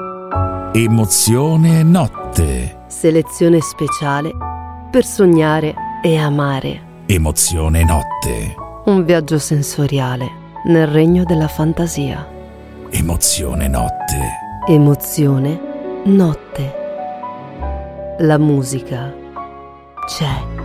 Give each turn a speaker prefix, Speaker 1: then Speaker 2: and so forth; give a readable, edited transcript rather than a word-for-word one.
Speaker 1: Emozione notte.
Speaker 2: Selezione speciale per sognare e amare.
Speaker 1: Emozione notte.
Speaker 2: Un viaggio sensoriale nel regno della fantasia.
Speaker 1: Emozione notte.
Speaker 2: Emozione notte. La musica c'è.